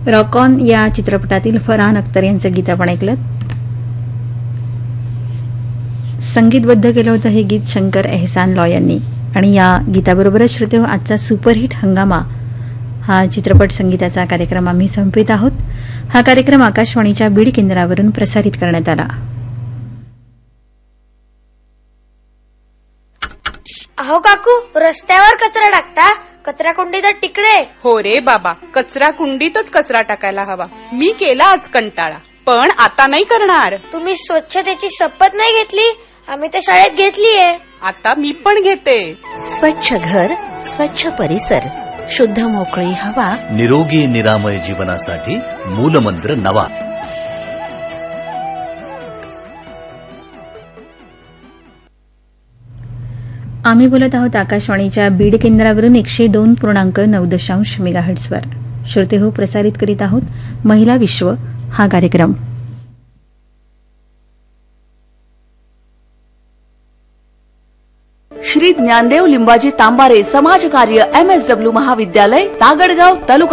Rock on या चित्रपटातील फरहान अख्तर यांचं गीत आपण ऐकलं. संगीतबद्ध केलं होतं हे गीत शंकर एहसान लॉ यांनी. आणि या गीताबरोबरच श्रोतेहो आजचा सुपरहिट हंगामा हा चित्रपट संगीताचा कार्यक्रम आम्ही संपवित आहोत. हा कार्यक्रम आकाशवाणीच्या बीड केंद्रावरून प्रसारित करण्यात आला. अहो काकू, रस्त्यावर कचरा टाकता, कचरा कुंडीत तिकडे. हो रे बाबा, कचरा कुंडीतच कचरा टाकायला हवा. मी केला आज कंटाळा, पण आता नाही करणार. तुम्ही स्वच्छतेची शपथ नाही घेतली? आम्ही तर शाळेत घेतलीये. आता मी पण घेते. स्वच्छ घर, स्वच्छ परिसर, शुद्ध मोकळी हवा, निरोगी निरामय जीवनासाठी मूलमंत्र नवा. आम्ही बोलत आहोत आकाशवाणीच्या बीड केंद्रावरून 102.9 मेगाहर्ट्झवर. श्रोतेहो, प्रसारित करीत आहोत महिला विश्व हा कार्यक्रम. श्री ज्ञानदेव लिंबाजी तांबारे समाज कार्य MSW महाविद्यालय तागडगाव तालुका